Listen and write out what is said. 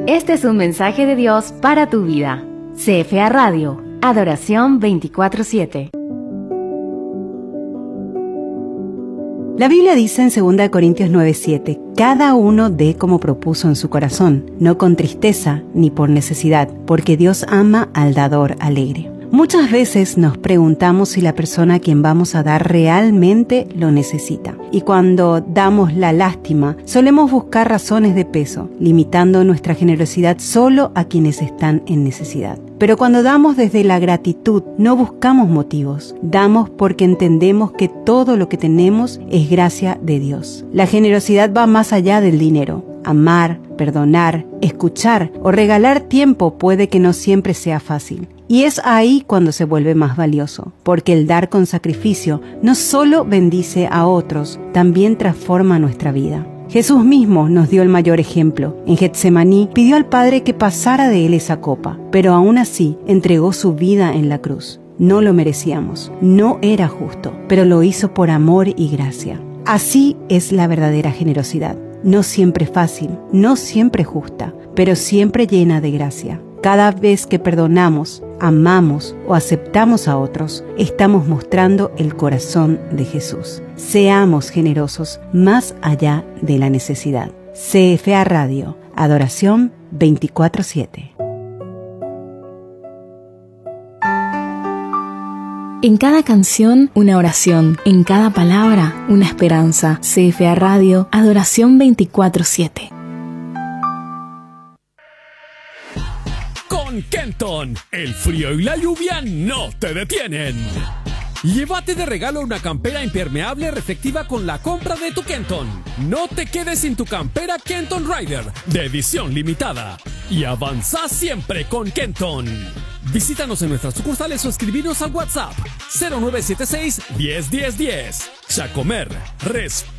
Este es un mensaje de Dios para tu vida. CFA Radio, Adoración 24/7. La Biblia dice en 2 Corintios 9:7, cada uno dé como propuso en su corazón, no con tristeza ni por necesidad, porque Dios ama al dador alegre. Muchas veces nos preguntamos si la persona a quien vamos a dar realmente lo necesita. Y cuando damos la lástima, solemos buscar razones de peso, limitando nuestra generosidad solo a quienes están en necesidad. Pero cuando damos desde la gratitud, no buscamos motivos. Damos porque entendemos que todo lo que tenemos es gracia de Dios. La generosidad va más allá del dinero. Amar, perdonar, escuchar o regalar tiempo puede que no siempre sea fácil. Y es ahí cuando se vuelve más valioso, porque el dar con sacrificio no solo bendice a otros, también transforma nuestra vida. Jesús mismo nos dio el mayor ejemplo. En Getsemaní pidió al Padre que pasara de él esa copa, pero aún así entregó su vida en la cruz. No lo merecíamos, no era justo, pero lo hizo por amor y gracia. Así es la verdadera generosidad. No siempre fácil, no siempre justa, pero siempre llena de gracia. Cada vez que perdonamos, amamos o aceptamos a otros, estamos mostrando el corazón de Jesús. Seamos generosos más allá de la necesidad. CFA Radio, Adoración 24/7. En cada canción, una oración. En cada palabra, una esperanza. CFA Radio, Adoración 24/7. Con Kenton, el frío y la lluvia no te detienen. Llévate de regalo una campera impermeable reflectiva con la compra de tu Kenton. No te quedes sin tu campera Kenton Rider de edición limitada. Y avanza siempre con Kenton. Visítanos en nuestras sucursales o escribirnos al WhatsApp 0976 10 10 10. Chacomer,